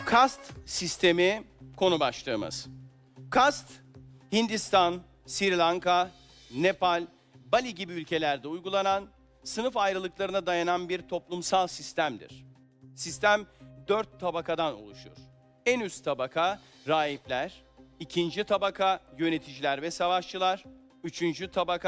Kast sistemi konu başlığımız. Kast, Hindistan, Sri Lanka, Nepal, Bali gibi ülkelerde uygulanan sınıf ayrılıklarına dayanan bir toplumsal sistemdir. Sistem 4 tabakadan oluşur. En üst tabaka rahipler, ikinci tabaka yöneticiler ve savaşçılar, üçüncü tabaka